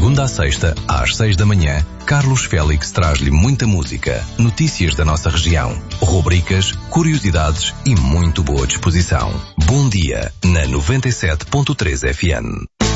segunda à sexta, às 6 da manhã, Carlos Félix traz-lhe muita música, notícias da nossa região, rubricas, curiosidades e muito boa disposição. Bom dia, na 97.3 FM.